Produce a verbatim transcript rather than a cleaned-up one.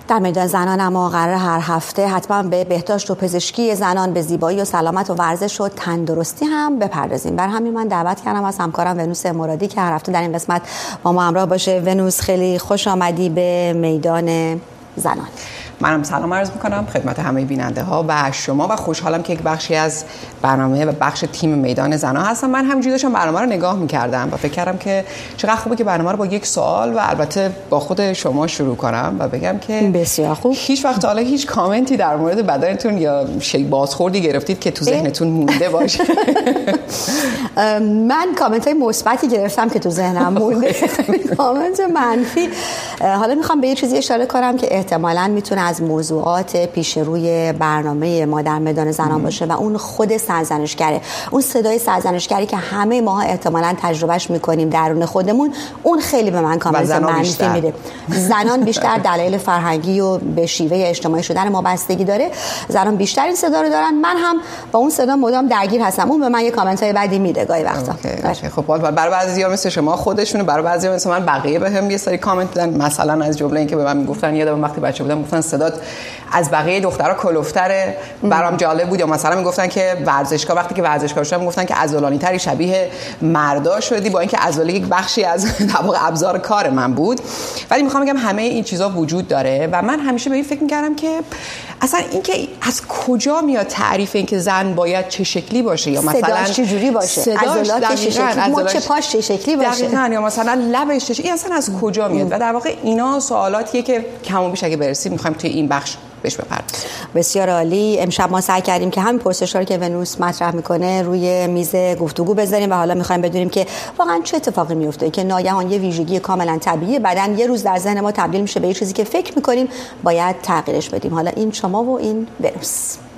در میدان زنان اما قرار هر هفته حتما به بهداشت و پزشکی زنان، به زیبایی و سلامت و ورزش و تندرستی هم بپردازیم. بر همین من دعوت کردم از همکارم ونوس مرادی که هر هفته در این قسمت با ما همراه باشه. ونوس، خیلی خوش آمدی به میدان زنان. منم سلام عرض میکنم خدمت همه بیننده ها و شما و خوشحالم که یک بخشی از برنامه و بخش تیم میدان زنان هستم. من همینجوری داشتم برنامه رو نگاه میکردم و فکر کردم که چقدر خوبه که برنامه رو با یک سوال و البته با خود شما شروع کنم و بگم که بسیار خوب. هیچ وقت حالا هیچ کامنتی در مورد بدنتون یا شی بازخوردی گرفتید که تو ذهنتون مونده باشه؟ من کامنت های مثبتی گرفتم که تو ذهنم مونده. کامنت منفی. حالا میخوام به یه چیزی اشاره کنم که احتمالاً میتونه از موضوعات پیش روی برنامه ما در میدان زنان باشه و اون خود سرزنشگره، اون صدای سرزنشگری که همه ماها احتمالاً تجربهش میکنیم درون خودمون. اون خیلی به من کامنت منفی میده. زنان بیشتر دلایل فرهنگی و به شیوه اجتماعی شدن ما بستگی داره. زنان بیشتر این صدا رو دارن. من هم با اون صدا مدام درگیر هستم. اون به من یه کامنت های بدی میده گاهی وقتا. خب برای بعضی‌ها مثل شما خودشونه، برای بعضی‌ها مثل من بقیه بهم یه سری کامنت دادن، مثلا از جمله اینکه به من میگفتن یادم وقتی بچه بودم گفتن صدات از بقیه دخترها کلوفتره. برام جالب بود. یا مثلا میگفتن که ورزشگاه وقتی که ورزشکار شدم میگفتن که عضلانی تری شبیه مردا شدی، با اینکه عضله یک بخشی از در واقع ابزار کار من بود. ولی میخوام بگم همه این چیزا وجود داره و من همیشه به این فکر میکردم که اصلا اینکه از کجا میاد تعریف این که زن باید چه شکلی باشه یا مثلا چه جوری باشه، عضلات چه شکلی، مچ پاش چه شکلی باشه، دقیقاً، یا مثلا لبش چه، این اصلا از کجا میاد؟ و در واقع اینا سوالاتیه که کم و بیش اگه برسیم میخوایم توی این بخش بهش بپردازیم. بسیار عالی. امشب ما سعی کردیم که همین پرسش‌ها رو که ونوس مطرح میکنه روی میز گفتگو بذاریم و حالا میخوایم بدونیم که واقعا چه اتفاقی میفته که ناگهان یه ویژگی کاملا طبیعی بدن یه روز در ذهن ما تبدیل میشه به یه چیزی که فکر میکنیم باید تغییرش بدیم. حالا این شما و این ونوس.